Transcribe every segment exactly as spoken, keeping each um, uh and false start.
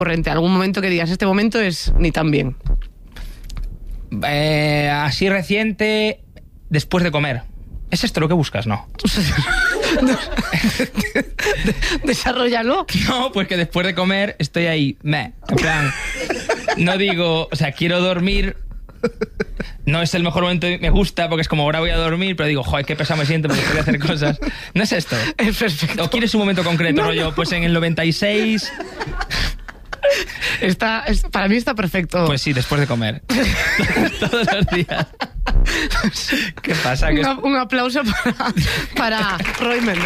corriente, algún momento que digas, este momento es ni tan bien. Eh, así reciente, después de comer. ¿Es esto lo que buscas? No. Desarrollalo. No, pues que después de comer estoy ahí, meh, en plan, no digo, o sea, quiero dormir, no es el mejor momento, me gusta porque es como ahora voy a dormir, pero digo, joder, qué pesado me siento porque voy a hacer cosas. No es esto. Es perfecto. ¿O quieres un momento concreto, No, rollo? no. Pues en el noventa y seis... Está, es, para mí está perfecto. Pues sí, después de comer. Todos los días. ¿Qué pasa? Un, Que es- un aplauso para, para Roy Méndez.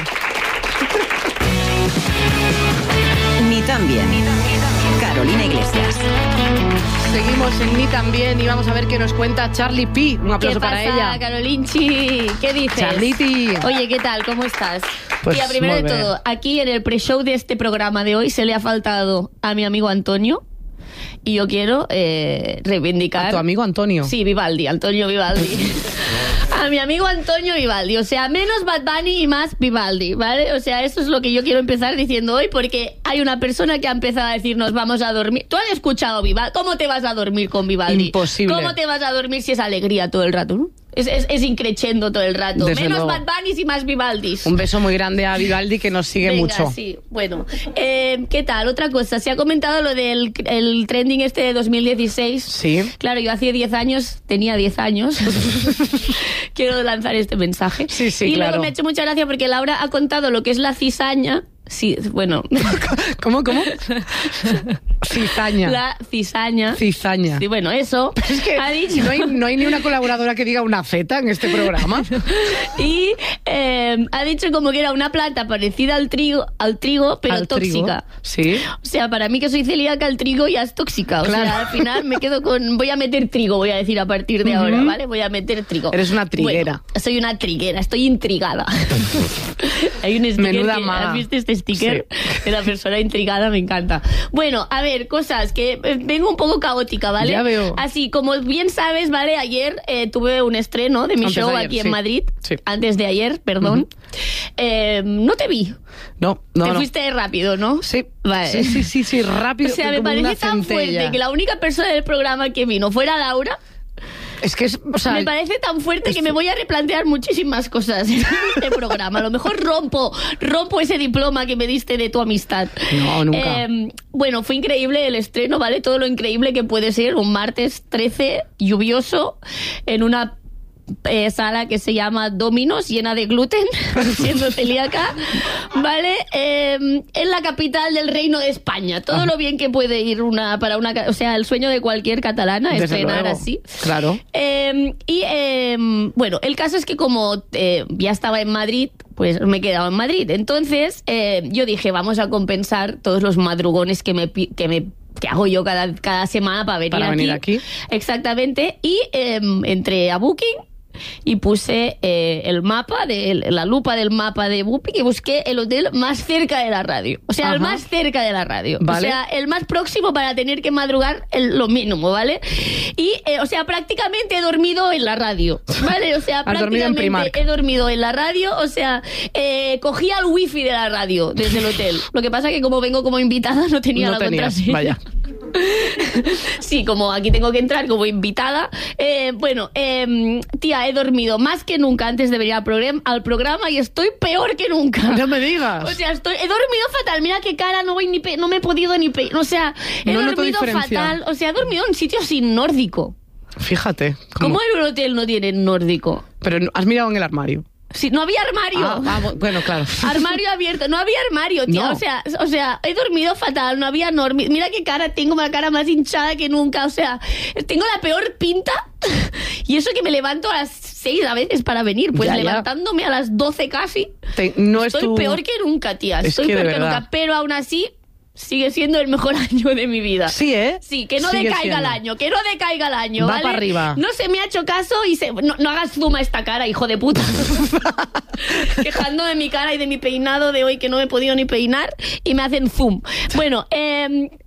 Ni tan bien. Carolina Iglesias. Seguimos en Ni Tan Bien y vamos a ver qué nos cuenta Charlie P. Un aplauso ¿Qué para pasa, ella. Carolinchi? ¿Qué dices? Charliti. Oye, ¿qué tal? ¿Cómo estás? Pues, Tía, primero de molt bé. todo, aquí en el pre-show de este programa de hoy se le ha faltado a mi amigo Antonio y yo quiero eh, reivindicar... A tu amigo Antonio. Sí, Vivaldi, Antonio Vivaldi. A mi amigo Antonio Vivaldi, o sea, menos Bad Bunny y más Vivaldi, ¿vale? O sea, eso es lo que yo quiero empezar diciendo hoy porque hay una persona que ha empezado a decirnos vamos a dormir. ¿Tú has escuchado Vivaldi? ¿Cómo te vas a dormir con Vivaldi? Imposible. ¿Cómo te vas a dormir si es alegría todo el rato, no? Es, es, es increchendo todo el rato. Desde Menos luego. Bad Bunny y más Vivaldis. Un beso muy grande a Vivaldi que nos sigue Venga, mucho. sí. Bueno, eh, ¿qué tal? Otra cosa, se ha comentado lo del el trending este de dos mil dieciséis. Sí. Claro, yo hace diez años, tenía diez años. Quiero lanzar este mensaje. Sí, sí, y claro. luego me ha hecho mucha gracia porque Laura ha contado lo que es la cizaña. Sí, bueno. ¿Cómo, cómo? Cizaña. La cizaña. Cizaña. Sí, bueno, eso. Es que ha dicho. no hay, no hay ni una colaboradora que diga una Z en este programa. Y eh, ha dicho como que era una planta parecida al trigo, al trigo pero Al trigo. tóxica. Sí. O sea, para mí que soy celíaca, el trigo ya es tóxica. O Claro. sea, al final me quedo con... Voy a meter trigo, voy a decir a partir de ahora, Ujú. ¿vale? Voy a meter trigo. Eres una triguera. Bueno, soy una triguera, estoy intrigada. Hay un sticker Menuda que... maga. ¿Has visto este sticker? Sí. De la persona intrigada, me encanta. Bueno, a ver, cosas que eh, vengo un poco caótica, ¿vale? Ya veo. Así, como bien sabes, ¿vale? Ayer eh, tuve un estreno de mi Antes show de ayer, aquí sí. en Madrid. Sí. Antes de ayer, perdón. Eh, no te vi. No, no, te no. fuiste rápido, ¿no? Sí. Vale. Sí, sí, sí, sí, rápido. O sea, me como una parece tan centella. fuerte que la única persona del programa que vino fuera Laura. Es que es, o sea, Me parece tan fuerte que me voy a replantear muchísimas cosas en este programa. A lo mejor rompo, rompo ese diploma que me diste de tu amistad. No, nunca. Eh, bueno, fue increíble el estreno, ¿vale? Todo lo increíble que puede ser un martes trece, lluvioso, en una eh, sala que se llama Dominos, llena de gluten, siendo celíaca, ¿vale? Eh, en la capital del Reino de España. Todo Ah. lo bien que puede ir una para una... ca- O sea, el sueño de cualquier catalana, Desde estrenar luego. así. Claro. Eh, y eh, bueno, el caso es que como eh, ya estaba en Madrid, pues me he quedado en Madrid. Entonces eh, yo dije, vamos a compensar todos los madrugones que me... pi- Que me que hago yo cada, cada semana para venir, Para aquí. venir aquí. Exactamente. Y eh, entré a Booking y puse eh, el mapa, de, la lupa del mapa de Booking y busqué el hotel más cerca de la radio. O sea, el Ajá. más cerca de la radio. Vale. O sea, el más próximo para tener que madrugar el- lo mínimo, ¿vale? Y, eh, o sea, prácticamente he dormido en la radio, ¿vale? O sea, Has dormido en prácticamente Primark. he dormido en la radio, o sea, eh, cogía el wifi de la radio desde el hotel. Lo que pasa que como vengo como invitada no tenía No la tenías, contraseña. vaya. Sí, como aquí tengo que entrar como invitada. Eh, bueno, eh, tía, he dormido más que nunca antes de venir al, programa, al programa y estoy peor que nunca. No me digas. O sea, estoy, he dormido fatal. Mira qué cara, no voy ni pe- no me he podido ni pe- O sea, he No noto dormido diferencia. fatal. O sea, he dormido en sitios sin nórdico. Fíjate. ¿Cómo en un hotel no tienen nórdico? Pero no- has mirado en el armario. Si no había armario. Ah, ah, bu- bueno, claro. Armario abierto, no había armario, tía. No. O sea, o sea, he dormido fatal, no había normi. Mira qué cara, tengo la cara más hinchada que nunca. O sea, tengo la peor pinta. Y eso que me levanto a las seis a veces para venir. Pues Ya, ya. levantándome a las doce casi. Te- no es Estoy tu- peor que nunca, tía. Es Estoy que de peor que verdad. nunca. Pero aún así, sigue siendo el mejor año de mi vida. Sí, ¿eh? Sí, que no Sigue decaiga el siendo. año, que no decaiga el año, Va ¿vale? para arriba. No se me ha hecho caso y se... No, no hagas zoom a esta cara, hijo de puta. Quejando de mi cara y de mi peinado de hoy que no me he podido ni peinar y me hacen zoom. Bueno, eh,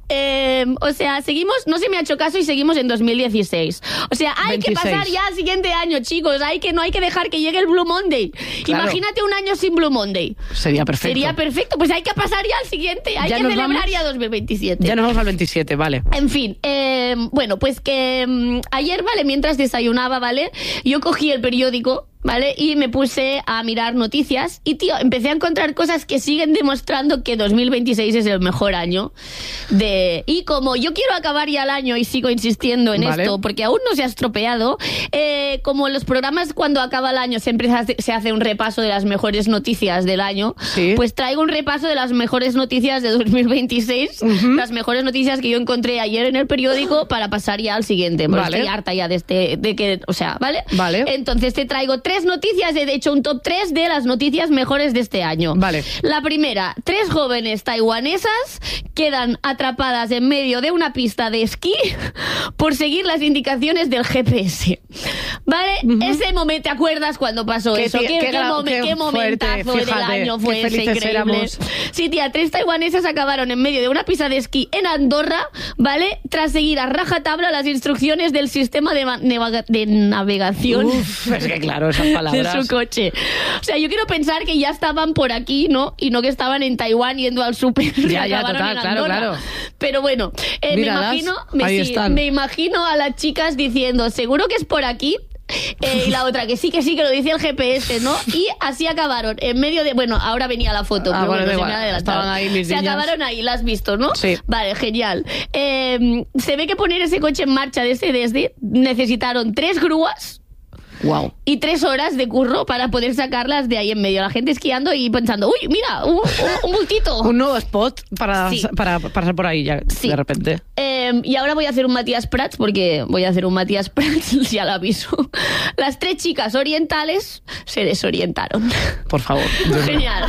eh, o sea, seguimos, no se me ha hecho caso y seguimos en dos mil dieciséis. O sea, hay veintiséis. que pasar ya al siguiente año, chicos. Hay que, no hay que dejar que llegue el Blue Monday. Claro. Imagínate un año sin Blue Monday. Sería perfecto. Sería perfecto. Pues hay que pasar ya al siguiente. Hay ¿Ya que nos celebrar vamos? ya dos mil veintisiete. Ya nos vamos al veintisiete, vale. En fin, eh, bueno, pues que mm, ayer, ¿vale? Mientras desayunaba, ¿vale? Yo cogí el periódico, ¿vale? Y me puse a mirar noticias y, tío, empecé a encontrar cosas que siguen demostrando que dos mil veintiséis es el mejor año de... Y como yo quiero acabar ya el año y sigo insistiendo en Vale. esto, porque aún no se ha estropeado, eh, como en los programas cuando acaba el año siempre se hace, se hace un repaso de las mejores noticias del año, Sí. pues traigo un repaso de las mejores noticias de dos mil veintiséis, las mejores noticias que yo encontré ayer en el periódico para pasar ya al siguiente, porque Vale. estoy harta ya de este, de que, o sea, ¿vale? Vale. Entonces te traigo tres noticias, he hecho un top tres de las noticias mejores de este año. Vale. La primera, tres jóvenes taiwanesas quedan atrapadas en medio de una pista de esquí por seguir las indicaciones del G P S. ¿Vale? Ese momento, ¿te acuerdas cuando pasó Qué eso? ti- ¿Qué, qué qué, gra- momen- qué qué momentazo fuerte, del fíjate, año qué fue ese, felices increíble. éramos. Sí, tía, tres taiwanesas acabaron en medio de una pista de esquí en Andorra, ¿vale? Tras seguir a rajatabla las instrucciones del sistema de, ma- neva- de navegación. Uf, es que claro, esas palabras. De su coche. O sea, yo quiero pensar que ya estaban por aquí, ¿no? Y no que estaban en Taiwán yendo al súper. y Ya, ya, acabaron total, en claro, Andorra. claro. Pero bueno, eh, me Míralas, imagino, me, ahí sí, están. me imagino a las chicas diciendo, seguro que es por aquí. Eh, y la otra, que sí, que sí, que lo dice el G P S, ¿no? Y así acabaron, en medio de... Bueno, ahora venía la foto, Ah, pero bueno, bueno, da se igual, me ha adelantado. estaban ahí mis Se niñas. acabaron ahí, la has visto, ¿no? Sí. Vale, genial. Eh, se ve que poner ese coche en marcha desde desde necesitaron tres grúas Wow. y tres horas de curro para poder sacarlas de ahí en medio. La gente esquiando y pensando, uy, mira, un, un, un bultito. Un nuevo spot para, Sí. para pasar por ahí ya, Sí. de repente. Eh, y ahora voy a hacer un Matías Prats, porque voy a hacer un Matías Prats, ya lo aviso. Las tres chicas orientales se desorientaron. Por favor. Genial.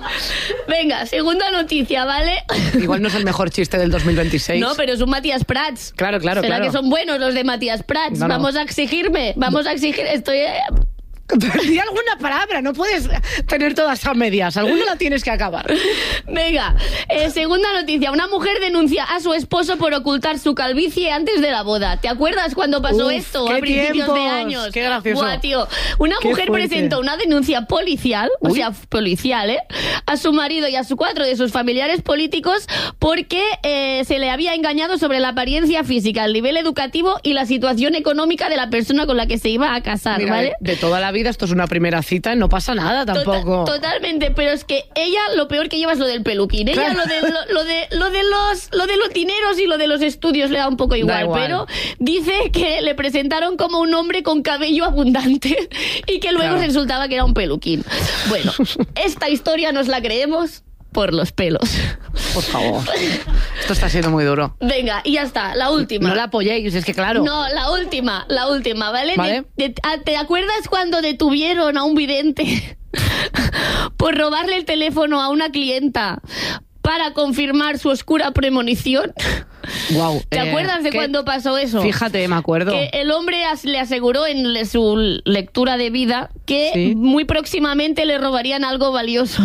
Venga, segunda noticia, ¿vale? Igual no es el mejor chiste del dos mil veintiséis. No, pero es un Matías Prats. Claro, claro, ¿Será claro. que son buenos los de Matías Prats? No, no. Vamos a exigirme, vamos a exigir. Estoy... eh, Di alguna palabra, no puedes tener todas a medias. Alguna la tienes que acabar. Venga, eh, segunda noticia. Una mujer denuncia a su esposo por ocultar su calvicie antes de la boda. ¿Te acuerdas cuando pasó Uf, esto qué a principios tiempos, de años? qué gracioso. Buah, tío. Una Qué mujer fuerte. presentó una denuncia policial, o Uy. sea, policial, ¿eh? A su marido y a su cuatro de sus familiares políticos porque eh, se le había engañado sobre la apariencia física, el nivel educativo y la situación económica de la persona con la que se iba a casar, Mira, ¿vale? de toda la vida esto es una primera cita y no pasa nada tampoco. Tota- totalmente, pero es que ella lo peor que lleva es lo del peluquín. Ella Claro. lo de lo, lo de lo de los lo de los dineros y lo de los estudios le da un poco igual, igual. pero dice que le presentaron como un hombre con cabello abundante y que luego Claro. resultaba que era un peluquín. Bueno, esta historia nos la creemos por los pelos. Por favor. Esto está siendo muy duro. Venga, y ya está, la última. No la apoyéis, es que claro. No, la última, la última, ¿vale? Vale. De- de- ah, ¿Te acuerdas cuando detuvieron a un vidente por robarle el teléfono a una clienta para confirmar su oscura premonición? Wow. ¿Te acuerdas de cuándo pasó eso? Fíjate, me acuerdo. Que el hombre as- le aseguró en le- su lectura de vida que Sí. muy próximamente le robarían algo valioso.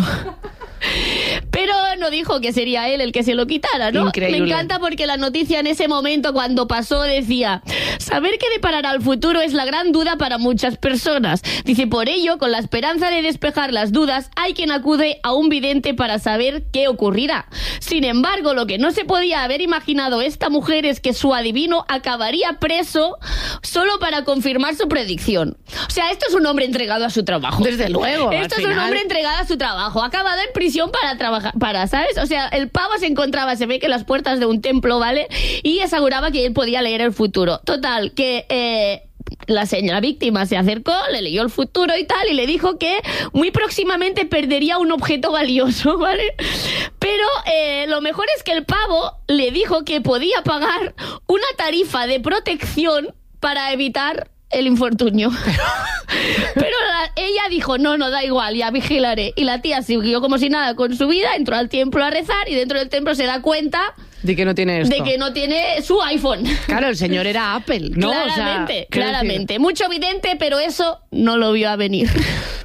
Pero no dijo que sería él el que se lo quitara, ¿no? Increíble. Me encanta porque la noticia en ese momento, cuando pasó, decía: saber qué deparará el futuro es la gran duda para muchas personas. Dice, por ello, con la esperanza de despejar las dudas, hay quien acude a un vidente para saber qué ocurrirá. Sin embargo, lo que no se podía haber imaginado esta mujer es que su adivino acabaría preso solo para confirmar su predicción. O sea, esto es un hombre entregado a su trabajo. Desde luego, al Esto es un final. hombre entregado a su trabajo. Ha acabado en prisión para trabajar, para, ¿sabes? O sea, el pavo se encontraba, se ve que en las puertas de un templo, ¿vale? Y aseguraba que él podía leer el futuro. Total, que... Eh, la señora víctima se acercó, le leyó el futuro y tal, y le dijo que muy próximamente perdería un objeto valioso, ¿vale? Pero eh, lo mejor es que el pavo le dijo que podía pagar una tarifa de protección para evitar el infortunio. Pero la- ella dijo, no, no, da igual, ya vigilaré. Y la tía siguió como si nada con su vida, entró al templo a rezar y dentro del templo se da cuenta De que no tiene esto. de que no tiene su iPhone. Claro, el señor era Apple, ¿no? O sea, Claramente, quiero claramente. Mucho vidente, pero eso no lo vio a venir. decir,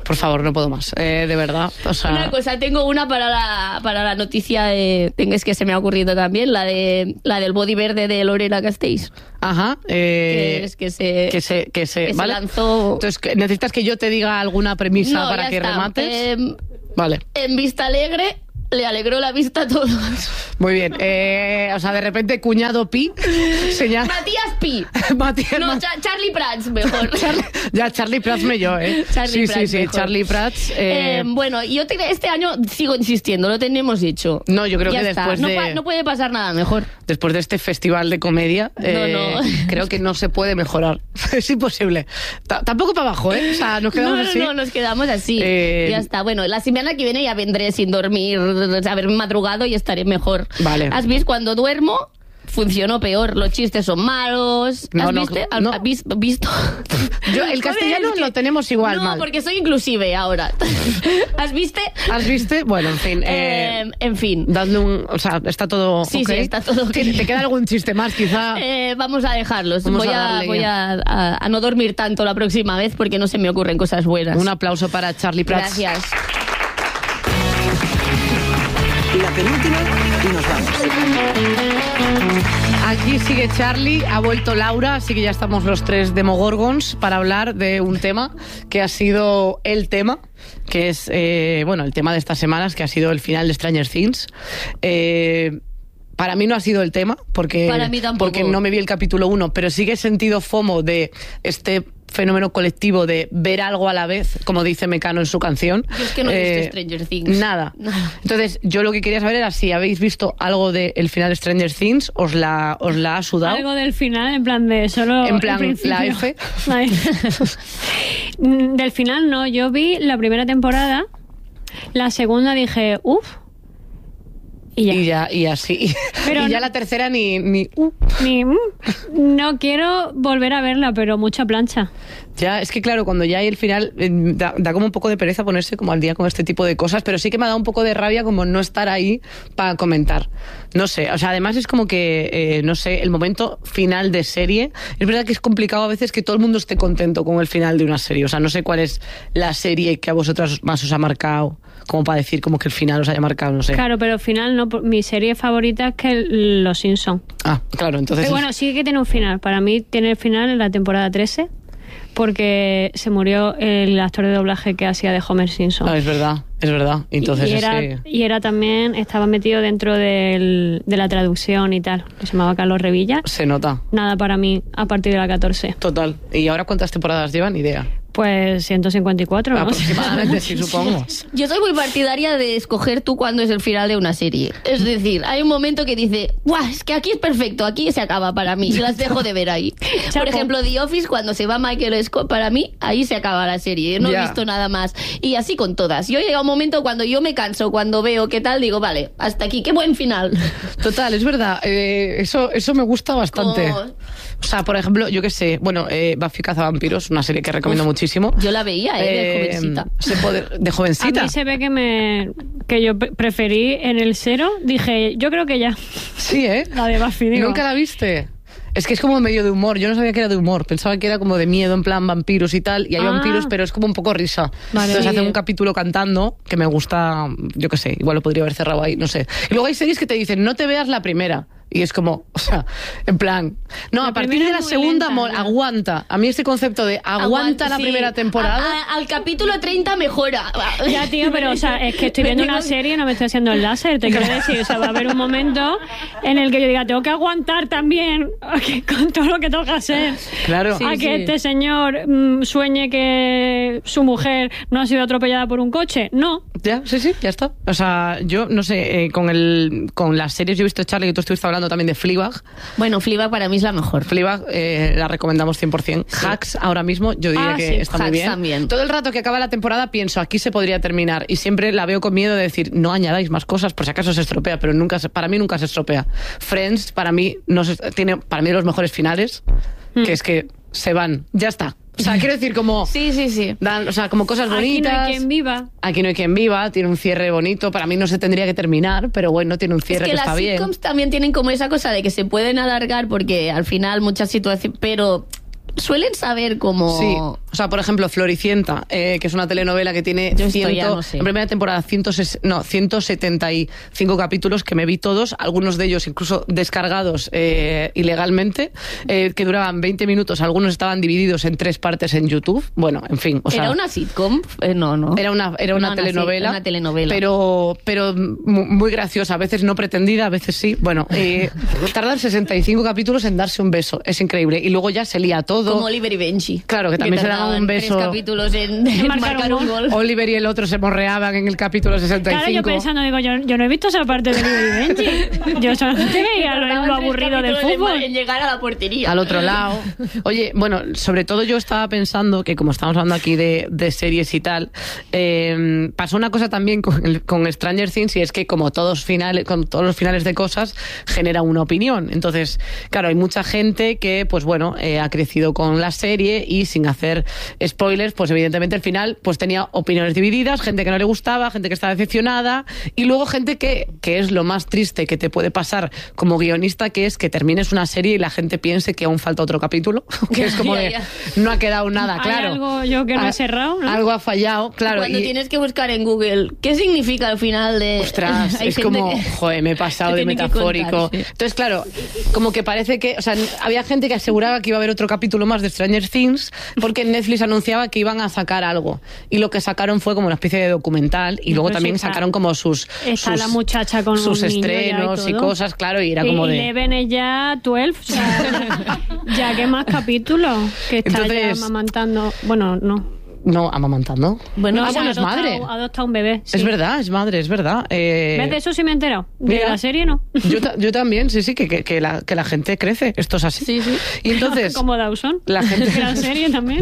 por favor, no puedo más. Eh, de verdad. O sea... Una cosa, tengo una para la, para la noticia de... Es que se me ha ocurrido también, la de la del body verde de Lorena Castells. Ajá. Eh, que es que se, que se, que se, que ¿vale? se lanzó... Entonces, ¿necesitas que yo te diga alguna premisa No, para ya que está. remates? Eh, vale. En Vista Alegre le alegró la vista a todos. Muy bien. Eh, o sea, de repente, cuñado Pi señala... Matías Pi. Matías, No, Ma- Cha- Charlie Prats, mejor. Charlie- ya, Charlie Prats me yo, ¿eh? Charlie sí, Prats sí, sí, mejor. Charlie Prats. Eh, Eh, bueno, yo te- este año sigo insistiendo, lo tenemos hecho. No, yo creo Ya que está. después no, de- pa- no puede pasar nada mejor. después de este festival de comedia, eh, No, no. creo que no se puede mejorar. Es imposible. T- tampoco para abajo, ¿eh? O sea, nos quedamos no, no, así. no, nos quedamos así. Eh, Ya está. Bueno, la semana que viene ya vendré sin dormir, haber madrugado y estaré mejor. Vale. ¿Has visto cuando duermo? Funcionó peor. Los chistes son malos. No, ¿Has no, viste? no. ¿Has vis- visto? Yo, el castellano Joder, es que- lo tenemos igual No, mal. porque soy inclusive ahora. ¿Has visto? ¿Has visto? Bueno, en fin. Eh, Eh, en fin. dando un... O sea, está todo Sí, ok. sí, está todo ok. ¿Te, te queda algún chiste más, quizá? Eh, vamos a dejarlos. Vamos voy a a, darle voy ya. a, a- a no dormir tanto la próxima vez porque no se me ocurren cosas buenas. Un aplauso para Charlie Prats. Gracias. La penúltima y nos vamos. Aquí sigue Charlie, ha vuelto Laura, así que ya estamos los tres Demogorgons para hablar de un tema que ha sido el tema, que es, eh, bueno, el tema de estas semanas, que ha sido el final de Stranger Things. Eh, para mí no ha sido el tema, porque, Para mí tampoco. porque no me vi el capítulo uno, pero sí que he sentido FOMO de este fenómeno colectivo de ver algo a la vez, como dice Mecano en su canción. Yo es que no he visto Stranger Things. Nada. Nada. Entonces, yo lo que quería saber era si habéis visto algo del final de Stranger Things, os la, os la ha sudado. Algo del final, en plan de solo. En plan, el principio. la F. La F. Mm, Del final no, yo vi la primera temporada, la segunda dije, uff. Y ya. Y ya, y así. Pero y ya no- la tercera ni... ni uh. Ni, mm, no quiero volver a verla, pero mucha plancha. Ya, es que claro, cuando ya hay el final, eh, da, da como un poco de pereza ponerse como al día con este tipo de cosas, pero sí que me ha dado un poco de rabia como no estar ahí para comentar. No sé, o sea, además es como que, eh, no sé, el momento final de serie, es verdad que es complicado a veces que todo el mundo esté contento con el final de una serie, o sea, no sé cuál es la serie que a vosotras más os ha marcado, como para decir como que el final os haya marcado, no sé. Claro, pero al final no. Mi serie favorita es que Los Simpsons. Ah, claro, entonces... Pero bueno, sí que tiene un final. Para mí tiene el final en la temporada trece, porque se murió el actor de doblaje que hacía de Homer Simpson. Ah, es verdad, es verdad. Entonces y, es era, que- y era también, estaba metido dentro del, de la traducción y tal, que se llamaba Carlos Revilla. se nota. Nada para mí a partir de la catorce. Total. ¿Y ahora cuántas temporadas llevan? Ni idea. Pues ciento cincuenta y cuatro, ¿no? Aproximadamente, sí, supongo. Yo soy muy partidaria de escoger tú cuándo es el final de una serie. Es decir, hay un momento que dice, ¡guau! Es que aquí es perfecto, aquí se acaba para mí. Y las dejo de ver ahí. Por Chapo. ejemplo, The Office, cuando se va Michael Scott, para mí, ahí se acaba la serie. No Ya. he visto nada más. Y así con todas. Yo llega un momento cuando yo me canso, cuando veo qué tal, digo, vale, hasta aquí, qué buen final. Total, es verdad. eh, eso, eso me gusta bastante. Como- O sea, por ejemplo, yo qué sé, bueno, eh, Buffy Cazavampiros, una serie que recomiendo Uf, muchísimo. Yo la veía, ¿eh? De Eh, jovencita. ese poder- de A jovencita. mí se ve que me que yo pre- preferí en el cero, dije, yo creo que ya, Sí, ¿eh? la de Buffy, digo. ¿Nunca la viste? Es que es como medio de humor. Yo no sabía que era de humor. Pensaba que era como de miedo, en plan vampiros y tal. Y hay Ah. vampiros, pero es como un poco risa. Vale. Entonces Sí. hace un capítulo cantando que me gusta, yo qué sé, igual lo podría haber cerrado ahí, no sé. Y luego hay series que te dicen, no te veas la primera. Y es como, o sea, en plan, no, La a partir primera de la es muy segunda, lenta, mol- ya. aguanta. A mí este concepto de aguanta, la sí. primera temporada. A- a- al capítulo treinta mejora. Ya, tío, pero o sea, es que estoy viendo una serie y no me estoy haciendo el láser, te quiero decir, o sea, va a haber un momento en el que yo diga, tengo que aguantar también ok, con todo lo que tengo que hacer. Claro. Sí, a que sí. este señor mm, sueñe que su mujer no ha sido atropellada por un coche. No. Ya, sí, sí, ya está. O sea, yo no sé, eh, con el con las series, yo he visto, Charlie, que tú estuviste hablando también de Fleabag. Bueno, Fleabag para mí es la mejor. Fleabag eh, la recomendamos cien por ciento. Hacks ahora mismo, yo diría Ah, que sí, está muy Hacks bien. también. Todo el rato que acaba la temporada pienso, aquí se podría terminar. Y siempre la veo con miedo de decir, no añadáis más cosas, por si acaso se estropea, pero nunca se- para mí nunca se estropea. Friends, para mí, no se- tiene para mí los mejores finales, que es que se van, ya está. O sea, quiero decir, como... Sí, sí, sí. Dan, o sea, como cosas Aquí bonitas. no hay quien viva. Aquí no hay quien viva, tiene un cierre bonito. Para mí no se tendría que terminar, pero bueno, tiene un Es cierre que que, las está bien. sitcoms también tienen como esa cosa de que se pueden alargar porque al final muchas situaciones, pero suelen saber cómo... Sí, o sea, por ejemplo, Floricienta, eh, que es una telenovela que tiene Yo esto ciento, ya no sé. en primera temporada ciento, no, ciento setenta y cinco capítulos que me vi todos, algunos de ellos incluso descargados eh, ilegalmente, eh, que duraban veinte minutos, algunos estaban divididos en tres partes en YouTube. Bueno, en fin. O sea, ¿Era una sitcom? Eh, no, no. Era una, era una, No, telenovela, una telenovela. Pero, pero mu- muy graciosa, a veces no pretendida, a veces sí. Bueno, eh, tardan sesenta y cinco capítulos en darse un beso, es increíble. Y luego ya se lía todo. Como Oliver y Benji. Claro, que también se daban tardaban un beso. Tres capítulos en, en marcar marcar un un gol. Oliver y el otro se morreaban en el capítulo sesenta y cinco. Claro, yo pensando, digo, yo, yo no he visto esa parte de Oliver y Benji. Yo solamente veía lo, Tardaban lo tres aburrido del capítulos en- fútbol. En llegar a la portería. Al otro lado. Oye, bueno, sobre todo yo estaba pensando que como estamos hablando aquí de, de series y tal, eh, pasó una cosa también con, el- con Stranger Things, y es que como todos finales, con todos los finales de cosas, genera una opinión. Entonces, claro, hay mucha gente que, pues bueno, eh, ha crecido con la serie y sin hacer spoilers, pues evidentemente el final pues tenía opiniones divididas, gente que no le gustaba, gente que estaba decepcionada, y luego gente que, que es lo más triste que te puede pasar como guionista, que es que termines una serie y la gente piense que aún falta otro capítulo, que es como Ya, de, ya. no ha quedado nada, Hay claro. algo yo que no he Ah, cerrado, ¿no? Algo ha fallado, claro. Cuando y- tienes que buscar en Google qué significa el final de... Ostras, Hay es gente como, que- joder, me he pasado que de tiene que metafórico. contar, sí. Entonces, claro, como que parece que, o sea, había gente que aseguraba que iba a haber otro capítulo más de Stranger Things porque Netflix anunciaba que iban a sacar algo. Y lo que sacaron fue como una especie de documental, y luego Pero también sí está- sacaron como sus, Está sus, la muchacha con sus un niño ya y estrenos y, todo. cosas, claro, y era como y de... Eleven es ya doce, o sea, ya que más capítulos que está Entonces- ya amamantando. Bueno, no. No, amamantando. Bueno, ah, o sea, bueno, es adopta- madre. Adopta un bebé. sí. Es verdad, es madre, es verdad. Eh, ¿Ves? De eso sí me he enterado. De mira. la serie no. Yo, ta- yo también, sí, sí, que, que, que la, que la gente crece. Esto es así. Sí, sí. Y entonces... Como Dawson. La gente- Gran serie también.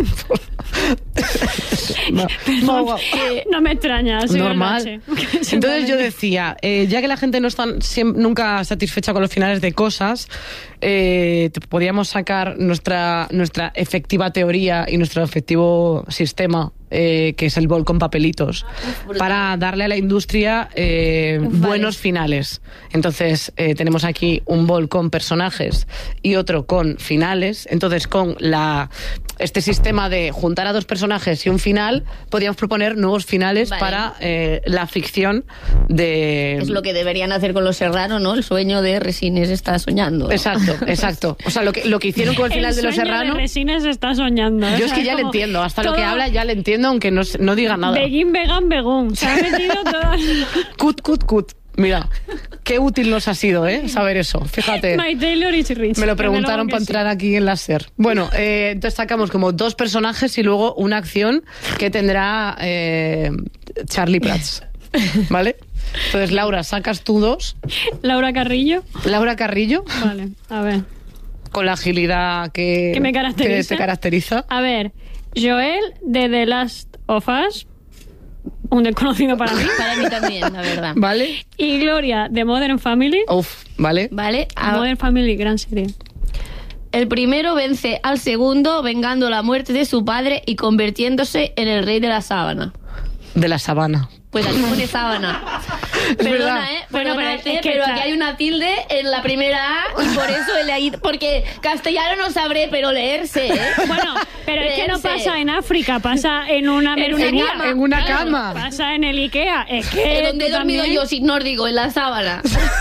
No, no, guau. No me extraña. ha sido el Normal. bache. Entonces yo decía, eh, ya que la gente no está siem- nunca satisfecha con los finales de cosas, eh, te- podríamos sacar nuestra, nuestra efectiva teoría y nuestro efectivo sistema, eh, que es el bol con papelitos, brutal. para darle a la industria eh, Vale. buenos finales. Entonces eh, tenemos aquí un bol con personajes y otro con finales. Entonces con la este sistema de juntar a dos personajes y un final, podríamos proponer nuevos finales Vale. para eh, la ficción de... Es lo que deberían hacer con Los Serrano, ¿no? El sueño de Resines está soñando. Exacto, exacto. O sea, lo que, lo que hicieron con el final de Los sueño Serrano... de Resines está soñando. Yo o es sea, que ya le como entiendo, hasta lo que todo habla ya le entiendo, aunque no, se- no diga nada. Begin, vegan, begún. Se ha metido todas. Cut, cut, cut. Mira, qué útil nos ha sido, ¿eh? Saber eso. Fíjate. My Taylor is rich. Me lo Desde preguntaron luego que para sí. entrar aquí en la SER. Bueno, eh, entonces sacamos como dos personajes y luego una acción que tendrá eh, Charlie Prats. ¿Vale? Entonces, Laura, sacas tú dos. Laura Carrillo. Laura Carrillo, Vale, a ver. con la agilidad que, Que me caracteriza. que te caracteriza. A ver, Joel de The Last of Us. Un desconocido para mí. Para mí también, la verdad. ¿Vale? Y Gloria de Modern Family. Uf, ¿vale? Vale. a- Modern Family, gran serie. El primero vence al segundo vengando la muerte de su padre y convirtiéndose en el rey de la sábana. De la sabana. Pues aquí pone sábana. Es verdad. Perdona, ¿eh? Bueno, pero Perdónate, es que pero está- aquí hay una tilde en la primera A y por eso he leído... Porque castellano no sabré, pero leerse, ¿eh? Bueno, pero es que no Leerse. pasa en África, pasa en una En una mercería. cama. En una Claro. cama. Pasa en el Ikea. Es que. Eh, donde he tú dormido también- yo sin nórdico, en la sábana.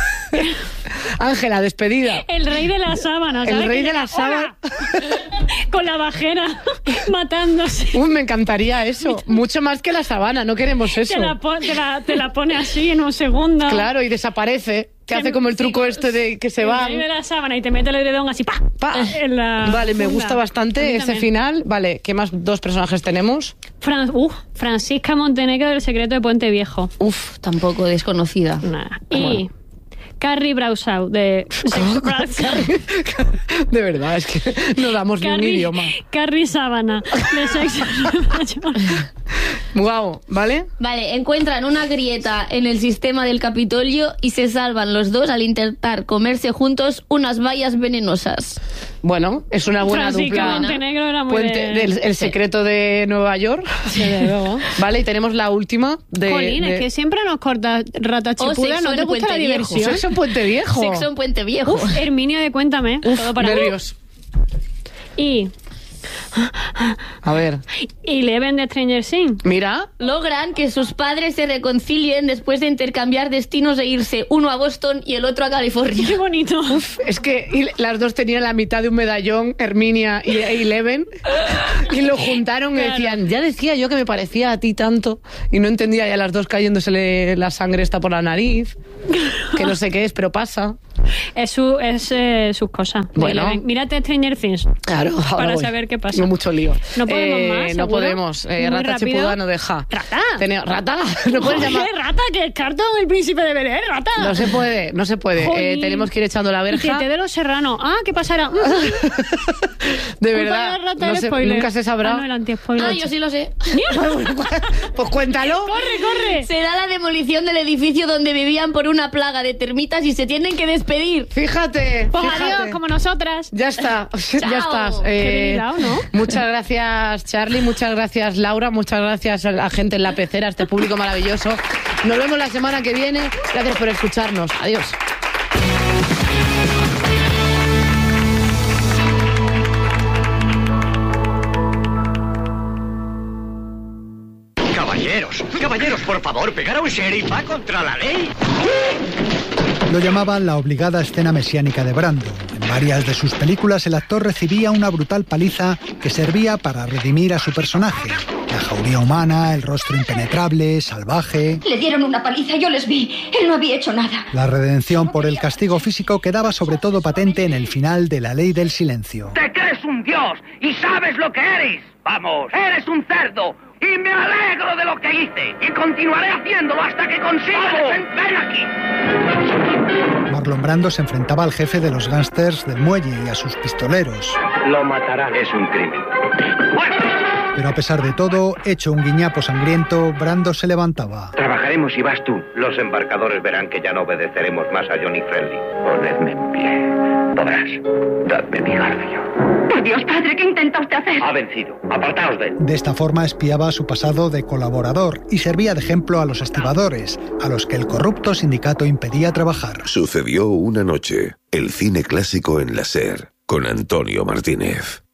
Ángela, despedida. El rey de la sábana, El ¿sabes? rey Que de llega, la sábana. "Hola", con la bajera, matándose. Uy, me encantaría eso. Mucho más que la sabana, no queremos eso. Te la, po- te, la, te la pone así en un segundo. Claro, y desaparece. Te hace como el truco este de que se El van. rey de la sábana y te mete el dedón así, ¡pa! Pa. En la Vale, me funda. gusta A bastante mí ese también. final. Vale, ¿qué más dos personajes tenemos? Fran- uh, Francisca Montenegro del Secreto de Puente Viejo. Uf, Tampoco desconocida. Nah. Y Carrie Bradshaw de Sex Bradshaw. de verdad, es que no damos ni un Carrie, idioma. Carrie Sábana de Sex Bradshaw. Wow, ¿vale? Vale, encuentran una grieta en el sistema del Capitolio y se salvan los dos al intentar comerse juntos unas bayas venenosas. Bueno, es una buena Francisca dupla. Montenegro era muy Puente de- del El secreto de Nueva York. Desde luego. Vale, y tenemos la última de. Jolín, de- es que siempre nos corta rata O chipuda. Sexo ¿No en te gusta la Puente Viejo. diversión? Sexo en Puente Viejo. Sexo en Puente Viejo. Uf, Herminio de Cuéntame. Uf, todo para nervios. Y A ver. Y Eleven de Stranger Things. Mira. Logran que sus padres se reconcilien después de intercambiar destinos e irse uno a Boston y el otro a California. Qué bonito. Uf, es que y las dos tenían la mitad de un medallón, Herminia y Eleven, y lo juntaron y Claro. decían, ya decía yo que me parecía a ti tanto, y no entendía ya las dos cayéndosele la sangre esta por la nariz, que no sé qué es, pero pasa. Es, su, es eh, sus cosas. de Bueno. Eleven. Mírate Stranger Things. Claro, ahora Para voy. saber qué pasa. Tengo mucho lío. No podemos Eh, más, No ¿seguro? podemos. Eh, Muy Rata rápido. Chepuda no deja. Rata. Tene- ¿Rata? ¿No puedes Joder, llamar? Rata, que es Carton, el príncipe de Bel Air, Rata. No se puede, no se puede. Jolín. Eh, tenemos que ir echando la Y verja. Tete de los Serranos. Ah, ¿qué pasará? De verdad, Culpa de Rata no el se- spoiler. nunca se sabrá. Ah, no, el anti-spoiler. Ah, yo sí lo sé. Pues cuéntalo. ¡Corre, corre! Se da la demolición del edificio donde vivían por una plaga de termitas y se tienen que despedir. Fíjate, Pues fíjate. adiós, como nosotras. Ya está, ya Chao. estás. Qué bien hilado, ¿no? Muchas gracias, Charlie, muchas gracias, Laura, muchas gracias a la gente en la pecera, a este público maravilloso. Nos vemos la semana que viene. Gracias por escucharnos. Adiós. Caballeros, caballeros, por favor, pegar a un sheriff va contra la ley. Lo llamaban la obligada escena mesiánica de Brando. En varias de sus películas el actor recibía una brutal paliza que servía para redimir a su personaje. La jauría humana, el rostro impenetrable, salvaje. Le dieron una paliza, yo les vi. Él no había hecho nada. La redención por el castigo físico quedaba sobre todo patente en el final de La Ley del Silencio. Te crees un dios y sabes lo que eres. Vamos, eres un cerdo. Y me alegro de lo que hice. Y continuaré haciéndolo hasta que consiga defender. ¡Ven aquí! Marlon Brando se enfrentaba al jefe de los gángsters del muelle y a sus pistoleros. Lo matarán. Es un crimen. Pero a pesar de todo, hecho un guiñapo sangriento, Brando se levantaba. Trabajaremos y vas tú. Los embarcadores verán que ya no obedeceremos más a Johnny Friendly. Ponedme en pie. Podrás. Dadme mi garfio. Por Dios, padre, ¿qué intenta usted hacer? Ha vencido. Apartaos de él. De esta forma espiaba su pasado de colaborador y servía de ejemplo a los estibadores, a los que el corrupto sindicato impedía trabajar. Sucedió una noche. El cine clásico en la SER, con Antonio Martínez.